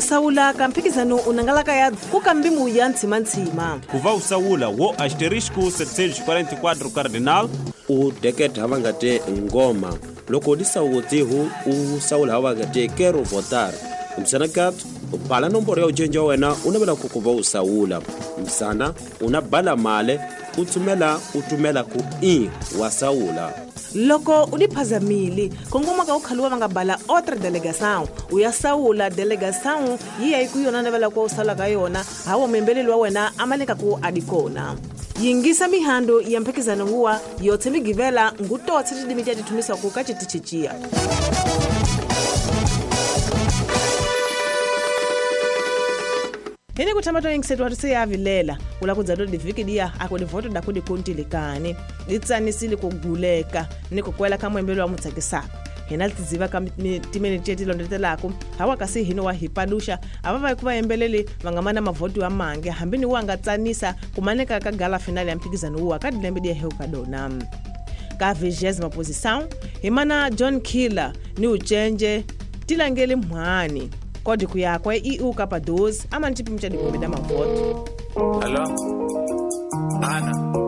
usawula kampikizano unangalaka ya kukambimu ya ntima kuva usawula wo asterisco 744 cardinal u deket havangate ngoma loko disawutihu usawula havangate kero votar msanakat upala nomboro ya ujenja wena unabela kukuva usawula msana unabala male utumela ku wasawula loko udiphazamili kongoma ka ukhaluwa vangabala otra delegação uyasawula delegação yiya ikuyona navela kwa usala ka yona hawo membeleli wa wena amaleka ku adikona yingisa mihando ya mpikizano huwa yote migivela ngutotse tidimiti atitumisa ku kachitichichia hini kutamato yingisetu hatu siya avilela ula kudzado diviki dia akodi voto dakudi kuntilikani litsanisili kuguleka ni kukwela kamwembelo wa mutsakisaka hina litiziva timene cheti londetelako hawa kasi hino wa hipadusha avava ikuva embeleli vangamana mavoti wa mange hambini wanga tsanisa kumaneka kagala finali ya mpikizano uwa kadilembe dia heu kadona ka 20ª posição himana John Killer ni uchenje tilangeli mhani kodi kuyakwa EU kapa 12 ama ntipi mchadi kumida mavoto. Hello? Ana.